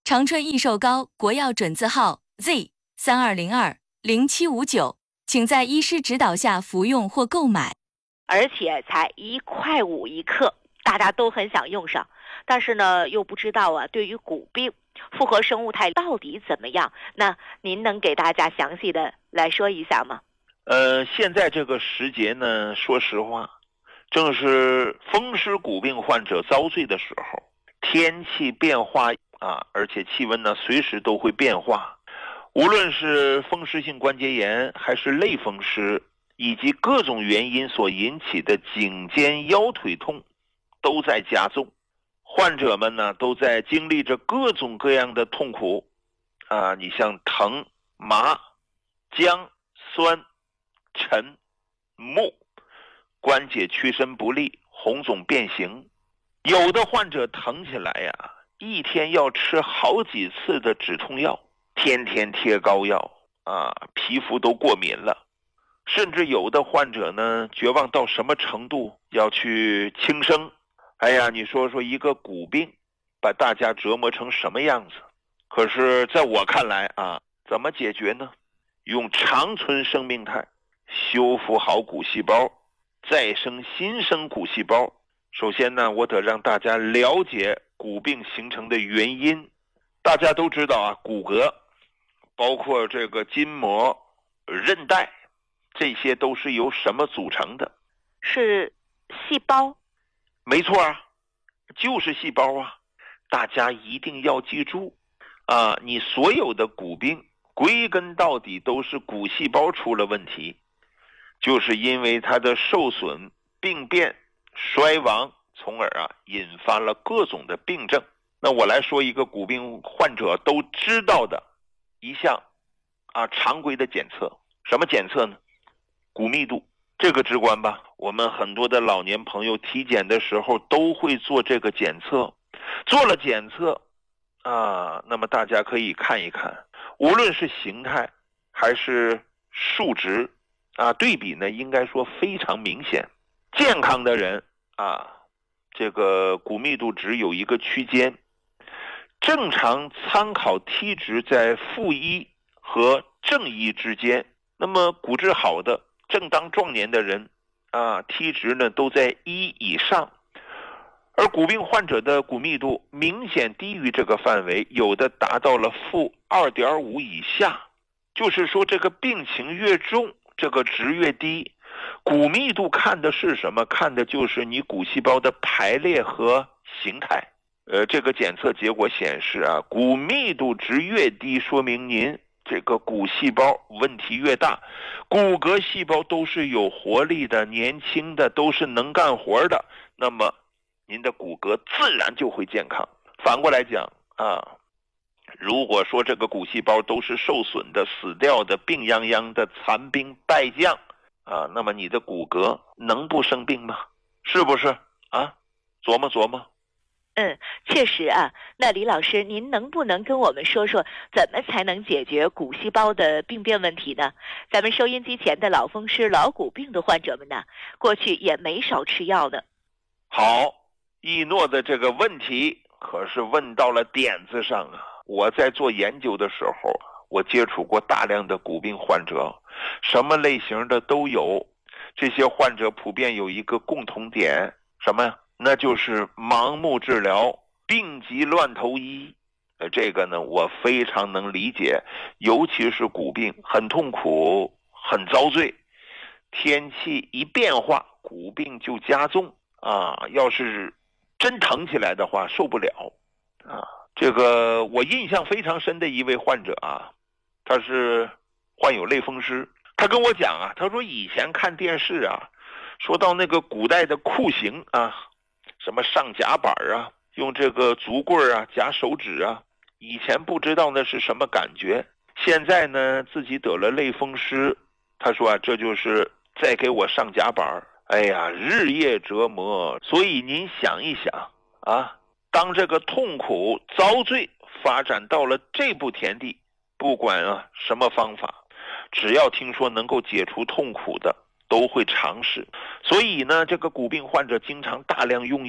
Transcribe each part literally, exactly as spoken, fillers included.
长春益寿膏国药准字号 Z 三二零二零七五九，请在医师指导下服用或购买。 而且才一块五一克，大家都很想用上，但是呢，又不知道啊，对于骨病复合生物肽到底怎么样？那您能给大家详细的来说一下吗？ 呃，现在这个时节呢，说实话，正是风湿骨病患者遭罪的时候。天气变化啊，而且气温呢随时都会变化，无论是风湿性关节炎还是类风湿，以及各种原因所引起的颈肩腰腿痛都在加重，患者们呢都在经历着各种各样的痛苦啊，你像疼、麻、僵、酸、沉、木，关节屈伸不利，红肿变形。有的患者疼起来呀，一天要吃好几次的止痛药，天天贴膏药啊，皮肤都过敏了。甚至有的患者呢，绝望到什么程度，要去轻生。哎呀，你说说一个骨病把大家折磨成什么样子？可是在我看来啊，怎么解决呢？用长春生命肽修复好骨细胞，再生新生骨细胞。首先呢，我得让大家了解骨病形成的原因。大家都知道啊，骨骼包括这个筋膜、韧带，这些都是由什么组成的？ 是细胞。 没错啊，就是细胞啊。大家一定要记住啊，你所有的骨病归根到底都是骨细胞出了问题，就是因为它的受损、病变、衰亡，从而啊引发了各种的病症。那我来说一个骨病患者都知道的一项啊常规的检测。什么检测呢？骨密度，这个直观吧？我们很多的老年朋友体检的时候都会做这个检测。做了检测啊，那么大家可以看一看，无论是形态还是数值啊，对比呢应该说非常明显。健康的人啊，这个骨密度值有一个区间，正常参考 T 值在负一和正一之间。那么骨质好的正当壮年的人啊 ，T 值呢都在一以上，而骨病患者的骨密度明显低于这个范围，有的达到了负二点五以下。就是说，这个病情越重，这个值越低。骨密度看的是什么？看的就是你骨细胞的排列和形态。呃，这个检测结果显示啊，骨密度值越低，说明您这个骨细胞问题越大。骨骼细胞都是有活力的、年轻的，都是能干活的，那么您的骨骼自然就会健康。反过来讲啊，如果说这个骨细胞都是受损的、死掉的、病殃殃的、残兵败将啊，那么你的骨骼能不生病吗？是不是啊？琢磨琢磨。 嗯，确实啊。那李老师，您能不能跟我们说说，怎么才能解决骨细胞的病变问题呢？咱们收音机前的老风湿、老骨病的患者们呢，过去也没少吃药的。 好，一诺的这个问题可是问到了点子上啊！我在做研究的时候，我接触过大量的骨病患者，什么类型的都有。这些患者普遍有一个共同点，什么呀？那就是盲目治疗，病急乱投医。呃，这个呢，我非常能理解，尤其是骨病，很痛苦，很遭罪。天气一变化，骨病就加重啊！要是真疼起来的话，受不了啊！这个我印象非常深的一位患者啊，他是患有类风湿。他跟我讲啊，他说以前看电视啊，说到那个古代的酷刑啊，什么上夹板啊，用这个竹棍啊夹手指啊，以前不知道那是什么感觉。现在呢，自己得了类风湿，他说啊，这就是再给我上夹板，哎呀，日夜折磨。所以您想一想啊，当这个痛苦遭罪发展到了这步田地，不管啊什么方法，只要听说能够解除痛苦的，都会尝试。所以呢，这个骨病患者经常大量用药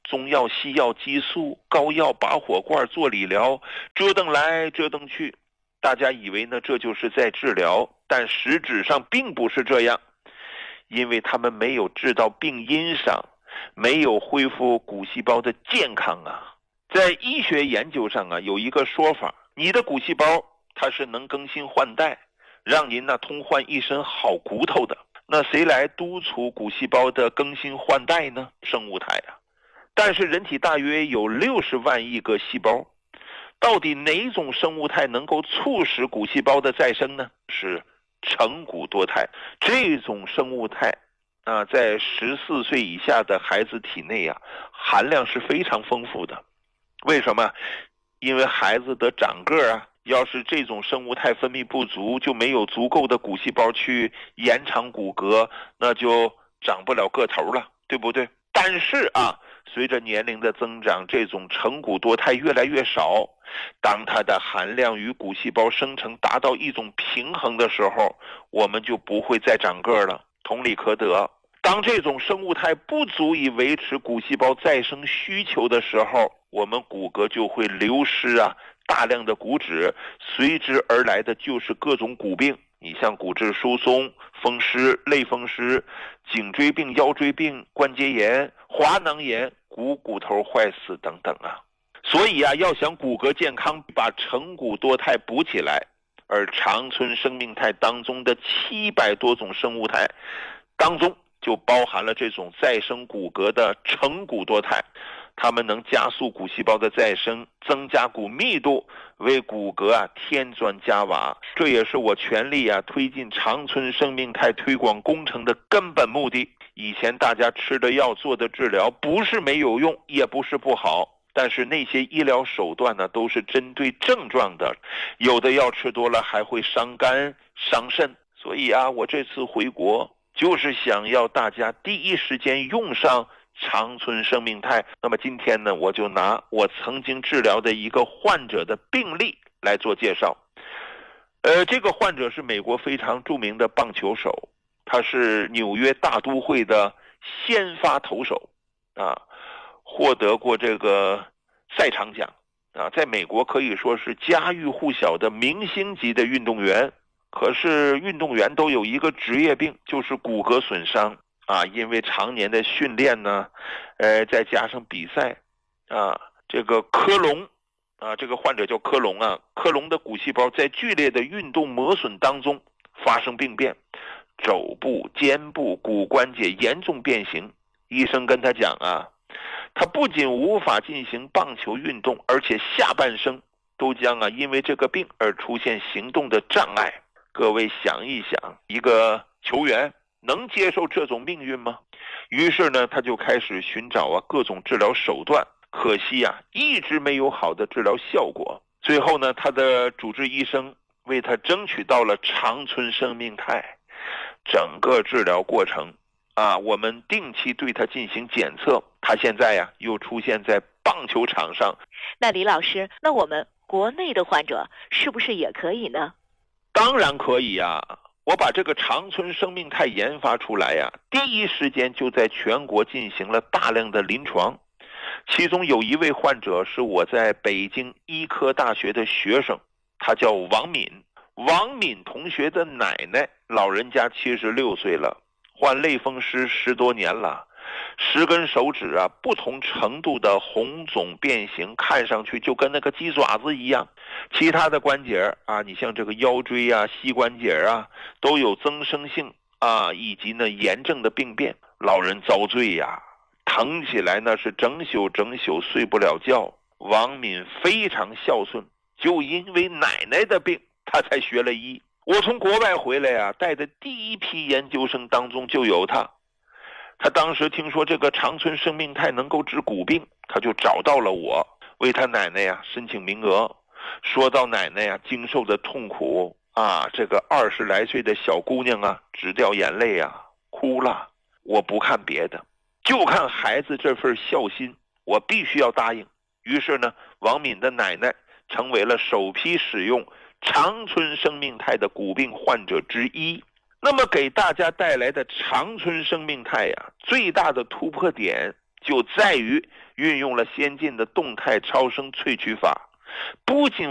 中药、西药、激素、膏药、拔火罐、做理疗，折腾来折腾去，大家以为呢这就是在治疗，但实质上并不是这样，因为他们没有治到病因上，没有恢复骨细胞的健康啊。在医学研究上啊，有一个说法，你的骨细胞它是能更新换代，让您呢通换一身好骨头的。那谁来督促骨细胞的更新换代呢？生物态啊。但是人体大约有六十万亿个细胞，到底哪种生物态能够促使骨细胞的再生呢？是成骨多肽。这种生物态啊，在十四岁以下的孩子体内啊，含量是非常丰富的。为什么？因为孩子的长个啊，要是这种生物态分泌不足，就没有足够的骨细胞去延长骨骼，那就长不了个头了，对不对？但是啊，随着年龄的增长，这种成骨多肽越来越少，当它的含量与骨细胞生成达到一种平衡的时候，我们就不会再长个了。同理可得，当这种生物态不足以维持骨细胞再生需求的时候，我们骨骼就会流失啊，大量的骨质，随之而来的就是各种骨病。你像骨质疏松、风湿、类风湿、颈椎病、腰椎病、关节炎、滑囊炎、股骨头坏死等等啊。所以啊，要想骨骼健康，把成骨多肽补起来，而长春生命态当中的七百多种生物态当中，就包含了这种再生骨骼的成骨多肽。它们能加速骨细胞的再生，增加骨密度，为骨骼啊添砖加瓦。这也是我全力啊推进长春生命态推广工程的根本目的。以前大家吃的药、做的治疗，不是没有用，也不是不好，但是那些医疗手段呢，都是针对症状的，有的药吃多了还会伤肝伤肾。所以啊，我这次回国就是想要大家第一时间用上长春生命态。那么今天呢，我就拿我曾经治疗的一个患者的病例来做介绍。呃，这个患者是美国非常著名的棒球手，他是纽约大都会的先发投手啊，获得过这个赛场奖啊，在美国可以说是家喻户晓的明星级的运动员。可是运动员都有一个职业病，就是骨骼损伤啊，因为常年的训练呢，呃，再加上比赛啊，这个科隆啊，这个患者叫科隆啊，科隆的骨细胞在剧烈的运动磨损当中发生病变，肘部、肩部骨关节严重变形。医生跟他讲啊，他不仅无法进行棒球运动，而且下半生都将啊因为这个病而出现行动的障碍。各位想一想，一个球员能接受这种命运吗？于是呢，他就开始寻找啊各种治疗手段，可惜啊一直没有好的治疗效果。最后呢，他的主治医生为他争取到了长春生命态。整个治疗过程啊，我们定期对他进行检测，他现在呀、啊、又出现在棒球场上。 那李老师，那我们国内的患者是不是也可以呢？ 当然可以呀、啊！我把这个长春生命态研发出来呀、啊，第一时间就在全国进行了大量的临床。其中有一位患者是我在北京医科大学的学生，他叫王敏。王敏同学的奶奶老人家七十六岁了，患类风湿十多年了，十根手指啊不同程度的红肿变形，看上去就跟那个鸡爪子一样。其他的关节啊，你像这个腰椎啊、膝关节啊，都有增生性啊以及呢炎症的病变。老人遭罪呀、啊，疼起来那是整宿整宿睡不了觉。王敏非常孝顺，就因为奶奶的病，他才学了医。我从国外回来啊，带的第一批研究生当中就有他。他当时听说这个长春生命态能够治骨病，他就找到了我，为他奶奶呀、啊、申请名额。说到奶奶呀、啊、经受的痛苦啊，这个二十来岁的小姑娘啊直掉眼泪啊，哭了。我不看别的，就看孩子这份孝心，我必须要答应。于是呢，王敏的奶奶成为了首批使用长春生命态的骨病患者之一。那么给大家带来的长春生命态呀、啊，最大的突破点就在于运用了先进的动态超声萃取法，不仅